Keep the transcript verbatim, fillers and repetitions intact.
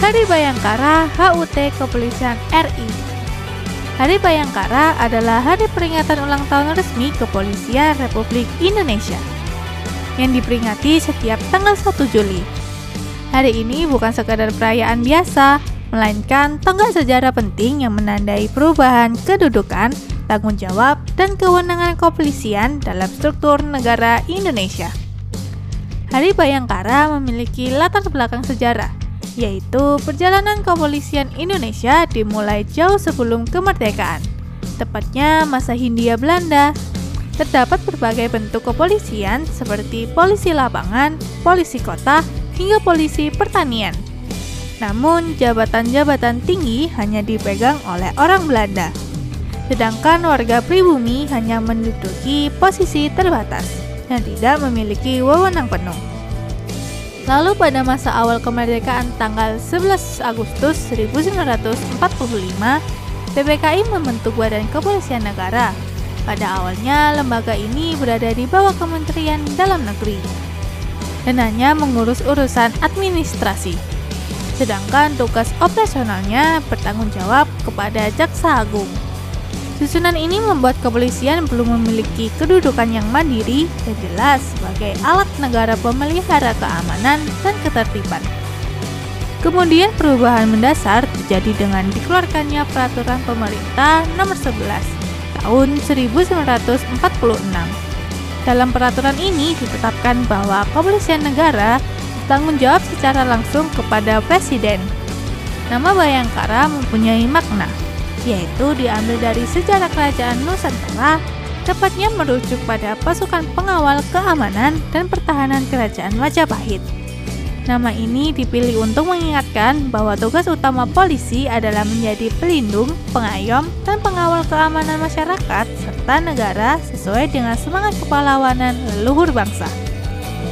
Hari Bayangkara H U T Kepolisian R I. Hari Bayangkara adalah hari peringatan ulang tahun resmi Kepolisian Republik Indonesia yang diperingati setiap tanggal satu Juli. Hari ini bukan sekadar perayaan biasa, melainkan tonggak sejarah penting yang menandai perubahan kedudukan, tanggung jawab, dan kewenangan kepolisian dalam struktur negara Indonesia. Hari Bayangkara memiliki latar belakang sejarah, yaitu perjalanan kepolisian Indonesia dimulai jauh sebelum kemerdekaan, tepatnya masa Hindia Belanda. Terdapat berbagai bentuk kepolisian seperti polisi lapangan, polisi kota, hingga polisi pertanian. Namun, jabatan-jabatan tinggi hanya dipegang oleh orang Belanda, sedangkan warga pribumi hanya menduduki posisi terbatas dan tidak memiliki wewenang penuh. Lalu pada masa awal kemerdekaan tanggal sebelas Agustus seribu sembilan ratus empat puluh lima, P P K I membentuk Badan Kepolisian Negara. Pada awalnya, lembaga ini berada di bawah Kementerian Dalam Negeri dan hanya mengurus urusan administrasi. Sedangkan tugas operasionalnya bertanggung jawab kepada Jaksa Agung. Susunan ini membuat kepolisian belum memiliki kedudukan yang mandiri dan jelas sebagai alat negara pemelihara keamanan dan ketertiban. Kemudian perubahan mendasar terjadi dengan dikeluarkannya Peraturan Pemerintah Nomor sebelas Tahun seribu sembilan ratus empat puluh enam. Dalam peraturan ini ditetapkan bahwa kepolisian negara bertanggung jawab secara langsung kepada Presiden. Nama Bayangkara mempunyai makna, yaitu diambil dari sejarah kerajaan Nusantara, tepatnya merujuk pada pasukan pengawal keamanan dan pertahanan kerajaan Majapahit. Nama ini dipilih untuk mengingatkan bahwa tugas utama polisi adalah menjadi pelindung, pengayom, dan pengawal keamanan masyarakat serta negara sesuai dengan semangat kepahlawanan leluhur bangsa.